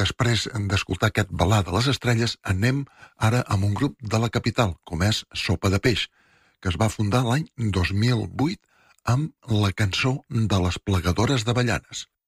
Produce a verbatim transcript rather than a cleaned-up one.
després d'escoltar aquest balà de les estrelles, anem ara amb un grup de la capital, com és Sopa de Peix, que es va fundar l'any dos mil vuit amb la cançó de les plegadores d'Avellanes.